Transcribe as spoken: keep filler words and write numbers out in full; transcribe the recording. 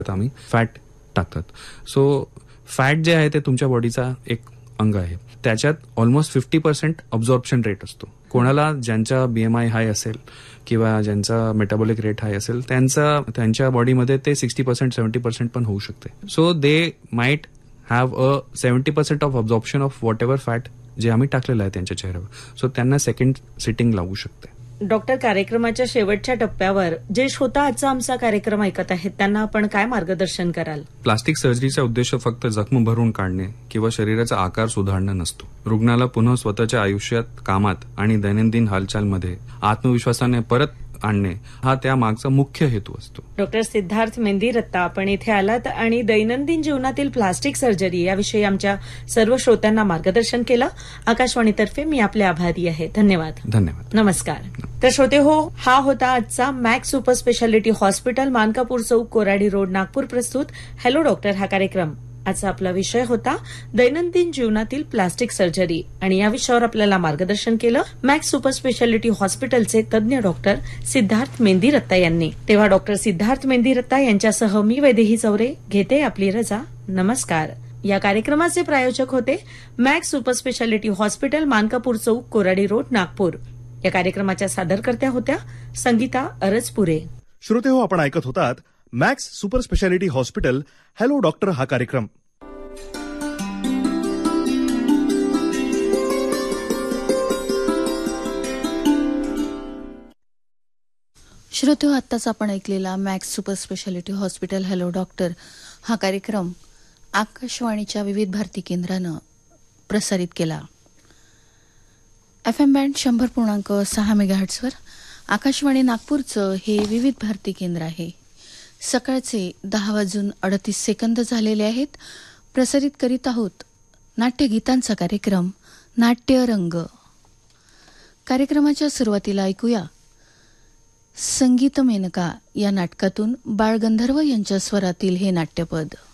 आम्ही फॅट टाकतात. So fat जे आहे ते तुमच्या बॉडीचा एक अंग आहे. त्याच्यात ऑलमोस्ट फिफ्टी पर्सेंट ऑब्झॉर्प्शन रेट असतो. कोणाला ज्यांचा बीएमआय हाय असेल किंवा ज्यांचा मेटाबॉलिक रेट हाय असेल त्यांचा त्यांच्या बॉडीमध्ये ते सिक्स्टी पर्सेंट सेव्हन्टी पर्सेंट पण होऊ शकते. So they might have a seventy percent of ऑब्झॉर्प्शन of what ever fat जे आम्ही टाकलेलं आहे त्यांच्या चेहऱ्यावर. सो त्यांना सेकंड सिटिंग लागू शकते. डॉक्टर, कार्यक्रमाच्या शेवटच्या टप्प्यावर जे श्रोता आजचा आमचा कार्यक्रम ऐकत आहेत त्यांना आपण काय मार्गदर्शन कराल? प्लास्टिक सर्जरीचा उद्देश फक्त जखम भरून काढणे किंवा शरीराचा आकार सुधारणं नसतो. रुग्णाला पुन्हा स्वतःच्या आयुष्यात, कामात आणि दैनंदिन हालचालमध्ये आत्मविश्वासाने परत आणणे हा त्या मागचा मुख्य हेतू असतो. डॉक्टर सिद्धार्थ मेंदीरत्ता, आपण इथे आलात आणि दैनंदिन जीवनातील प्लास्टिक सर्जरी याविषयी आमच्या सर्व श्रोत्यांना मार्गदर्शन केलं. आकाशवाणीतर्फे मी आपले आभारी आहे. धन्यवाद. धन्यवाद. नमस्कार. तर श्रोते हो, हा होता आजचा max super speciality hospital, Mankapur चौक, कोराडी रोड, नागपूर प्रस्तुत हॅलो डॉक्टर हा कार्यक्रम. आजचा आपला विषय होता दैनंदिन जीवनातील प्लास्टिक सर्जरी आणि या विषयावर आपल्याला मार्गदर्शन केलं मॅक्स सुपर स्पेशालिटी हॉस्पिटलचे तज्ज्ञ डॉक्टर सिद्धार्थ मेंदीरत्ता यांनी. तेव्हा डॉक्टर सिद्धार्थ मेंदीरत्ता यांच्यासह मी वैदेही चौरे घेते आपली रजा. नमस्कार. या कार्यक्रमाचे प्रायोजक होते max super speciality hospital, Mankapur चौक, कोराडी रोड, नागपूर. या कार्यक्रमाच्या सादरकर्त्या होत्या संगीता अरजपुरे. श्रोते हो, आपण ऐकत होतात max super speciality hospital hello doctor हा कार्यक्रम. श्रोते हो, आत्ताच आपण ऐकलेला max super speciality hospital hello doctor हा कार्यक्रम आकाशवाणीच्या विविध भारती केंद्रानं प्रसारित केला. एफ एम बँड शंभर पूर्णांक सहा मेगाहर्ट्सवर आकाशवाणी नागपूरचं हे विविध भारती केंद्र आहे. सकाळचे दहा वाजून अडतीस सेकंद झालेले आहेत. प्रसारित करीत आहोत नाट्यगीतांचा कार्यक्रम नाट्यरंग. कार्यक्रमाच्या सुरुवातीला ऐकूया संगीत मेनका या नाटकातून बाळगंधर्व यांच्या स्वरातील हे नाट्यपद.